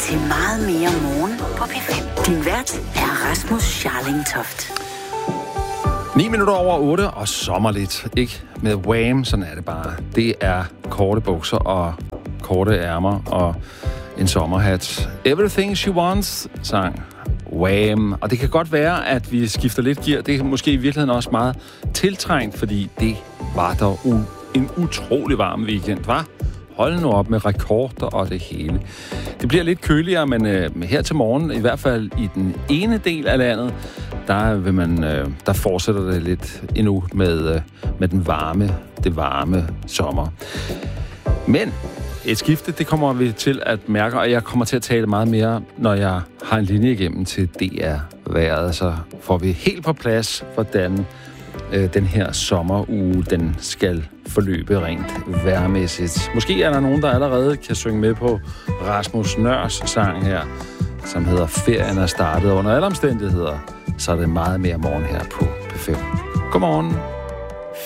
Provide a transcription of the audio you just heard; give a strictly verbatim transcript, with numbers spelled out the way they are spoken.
til meget mere morgen på P fem. Din vært er Rasmus Scharling Toft. ni minutter over otte og sommerligt. Ikke med Wham, sådan er det bare. Det er korte bukser og korte ærmer og en sommerhat. Everything She Wants sang Wham. Og det kan godt være, at vi skifter lidt gear. Det er måske i virkeligheden også meget tiltrængt, fordi det var der u- en utrolig varm weekend, var. Hold nu op med rekorder og det hele. Det bliver lidt køligere, men øh, her til morgen, i hvert fald i den ene del af landet, der vil man, øh, der fortsætter det lidt endnu med, øh, med den varme, det varme sommer. Men et skifte, det kommer vi til at mærke, og jeg kommer til at tale meget mere, når jeg har en linje igennem til D R-vejret, så får vi helt på plads, hvordan øh, den her sommeruge, den skal forløbe rent vejrmæssigt. Måske er der nogen, der allerede kan synge med på Rasmus Nørs sang her, som hedder Ferien er startet. Under alle omstændigheder, så er det meget mere morgen her på P fem. Godmorgen.